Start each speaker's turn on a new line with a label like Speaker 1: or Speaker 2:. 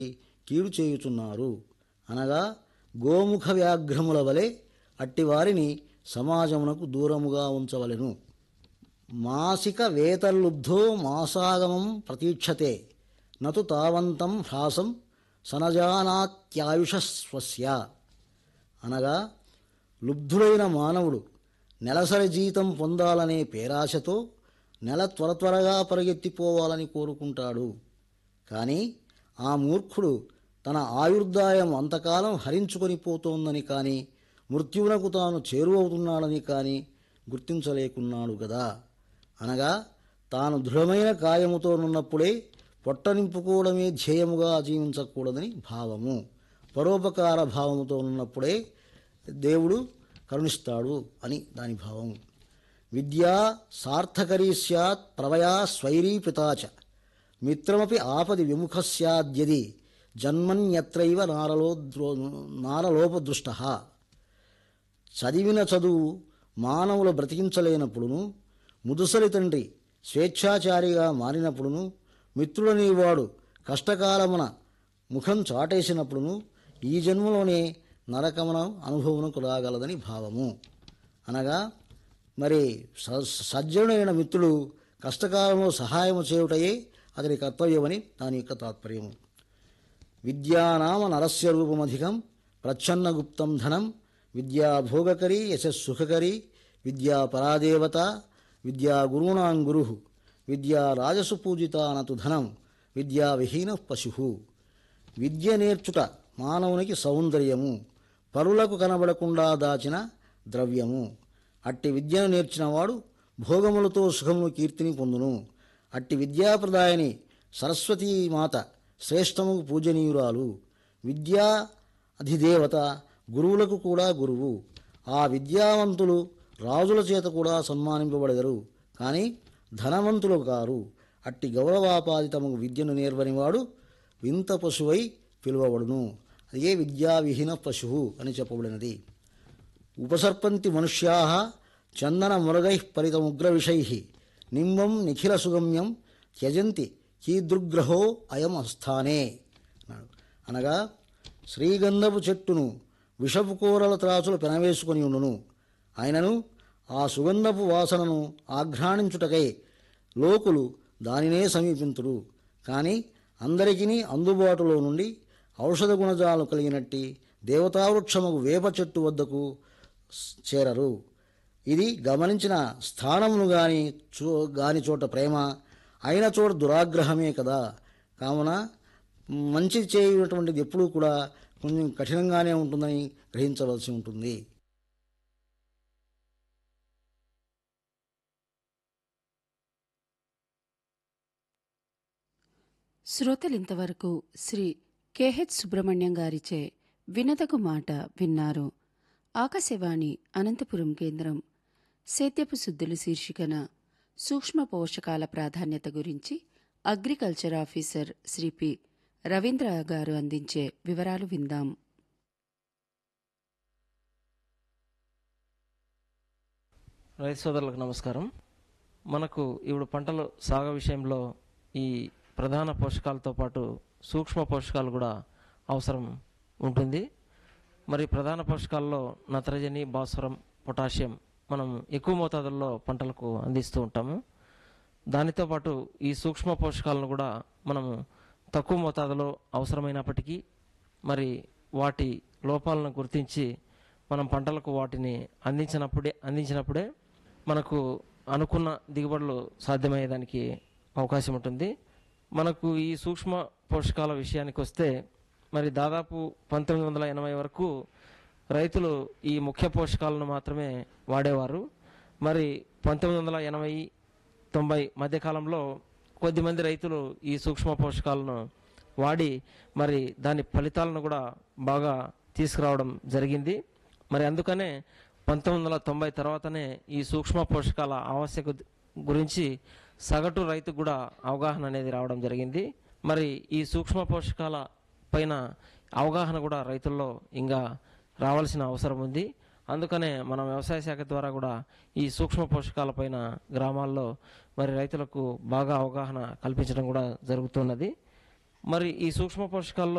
Speaker 1: కీడు చేయుచున్నారు. అనగా గోముఖ వ్యాఘ్రముల వలె అట్టివారిని సమాజమునకు దూరముగా ఉంచవలెను. మాసిక వేతల్లుబ్ధో మాసాగమం ప్రతీక్షతే నతు తావంతం హ్రాసం సనజానాత్యాయుషస్వస్య. అనగా లుబ్ధుడైన మానవుడు నెలసరి జీతం పొందాలనే పేరాశతో నెల త్వరగా పరిగెత్తిపోవాలని కోరుకుంటాడు. కానీ ఆ మూర్ఖుడు తన ఆయుర్దాయం అంతకాలం హరించుకొని పోతోందని కానీ మృత్యువునకు తాను చేరువవుతున్నాడని కానీ గుర్తించలేకున్నాడు గదా. అనగా తాను దృఢమైన కాయముతోనున్నప్పుడే పొట్ట నింపుకోవడమే ధ్యేయముగా జీవించకూడదని భావము. పరోపకార భావముతో ఉన్నప్పుడే దేవుడు కరుణిస్తాడు అని దాని భావము. విద్యా సార్థకరీ స్యాత్ ప్రవయా స్వైరీపితాచ మిత్రమపి ఆపది విముఖ స్యాద్యది జన్మన్యత్రైవ నారలోపదృష్ట. చదివిన చదువు మానవులు బ్రతికించలేనప్పుడును, ముదుసలి తండ్రి స్వేచ్ఛాచారిగా మారినప్పుడును, మిత్రుడనేవాడు కష్టకాలమున ముఖం చాటేసినప్పుడును ఈ జన్మలోనే నరకమున అనుభవమునకు రాగలదని భావము. అనగా మరి సజ్జనుడైన మిత్రుడు కష్టకాలంలో సహాయము చేయుటయే అతని కర్తవ్యమని దాని యొక్క తాత్పర్యము. విద్యానామ నరస్య రూపమధికం ప్రచ్ఛన్నగుప్తం ధనం విద్యాభోగకరీ యశస్సుఖకరీ విద్యా పరాదేవత విద్యా గురూణాం గురు విద్యా రాజసు పూజితానతు ధనం విద్యా విహీన పశు. విద్య నేర్చుట మానవునికి సౌందర్యము, పరులకు కనబడకుండా దాచిన ద్రవ్యము. అట్టి విద్యను నేర్చినవాడు భోగములతో సుఖమును కీర్తిని పొందును. అట్టి విద్యాప్రదాయని సరస్వతీమాత శ్రేష్టముకు పూజనీయురాలు. విద్యా అధిదేవత గురువులకు కూడా గురువు. ఆ విద్యావంతులు రాజుల చేత కూడా సన్మానింపబడగరు, కానీ ధనవంతులు కారు. అట్టి గౌరవాపాదితముకు విద్యను నేర్వనివాడు వింత పశువై పిలువబడును. అదే విద్యావిహీన పశువు అని చెప్పబడినది. ఉపసర్పంతి మనుష్యా చందన మురగై పరితముగ్ర విషై నింబం నిఖిల సుగమ్యం త్యజంతి కీదృగ్రహో అయం అస్థానే అన్నాడు. అనగా శ్రీగంధపు చెట్టును విషపు కూరల త్రాసులు పెనవేసుకొని ఉండును. ఆయనను ఆ సుగంధపు వాసనను ఆఘ్రాణించుటకై లోకులు దానినే సమీపింతురు. కానీ అందరికీ అందుబాటులో నుండి ఔషధ గుణజాలు కలిగినట్టి దేవతావృక్షముకు వేప చెట్టు వద్దకు చేరరు. ఇది గమనించిన స్థానమును గాని చోట ప్రేమ, అయిన చోట దురాగ్రహమే కదా. కావున మంచి చేయనటువంటిది ఎప్పుడూ కూడా కొంచెం కఠినంగానే ఉంటుందని గ్రహించవలసి ఉంటుంది.
Speaker 2: శ్రోతలింతవరకు శ్రీ కెహెచ్ సుబ్రహ్మణ్యం గారిచే వినదగు మాట విన్నారు. ఆకాశవాణి అనంతపురం కేంద్రం సేద్యపు శుద్ధులు శీర్షికన సూక్ష్మ పోషకాల ప్రాధాన్యత గురించి agriculture officer Shri P Ravindra గారు అందించే వివరాలు విందాం.
Speaker 3: రైతు సోదరులకు నమస్కారం. మనకు ఇప్పుడు పంటల సాగు విషయంలో ఈ ప్రధాన పోషకాలతో పాటు సూక్ష్మ పోషకాలు కూడా అవసరం ఉంటుంది. మరి ప్రధాన పోషకాల్లో నత్రజని, భాస్వరం, పొటాషియం మనం ఎక్కువ మోతాదుల్లో పంటలకు అందిస్తూ ఉంటాము. దానితో పాటు ఈ సూక్ష్మ పోషకాలను కూడా మనము తక్కువ మోతాదులో అవసరమైనప్పటికీ మరి వాటి లోపాలను గుర్తించి మనం పంటలకు వాటిని అందించినప్పుడే మనకు అనుకున్న దిగుబడులు సాధ్యమయ్యేదానికి అవకాశం ఉంటుంది. మనకు ఈ సూక్ష్మ పోషకాల విషయానికి వస్తే మరి దాదాపు 1980 వరకు రైతులు ఈ ముఖ్య పోషకాలను మాత్రమే వాడేవారు. మరి 1980-90 మధ్యకాలంలో కొద్దిమంది రైతులు ఈ సూక్ష్మ పోషకాలను వాడి మరి దాని ఫలితాలను కూడా బాగా తీసుకురావడం జరిగింది. మరి అందుకనే 1990 తర్వాతనే ఈ సూక్ష్మ పోషకాల ఆవశ్యకత గురించి సగటు రైతుకు కూడా అవగాహన అనేది రావడం జరిగింది. మరి ఈ సూక్ష్మ పోషకాల పైన అవగాహన కూడా రైతుల్లో ఇంకా రావాల్సిన అవసరం ఉంది. అందుకనే మన వ్యవసాయ శాఖ ద్వారా కూడా ఈ సూక్ష్మ పోషకాల పైన గ్రామాల్లో మరి రైతులకు బాగా అవగాహన కల్పించడం కూడా జరుగుతున్నది. మరి ఈ సూక్ష్మ పోషకాల్లో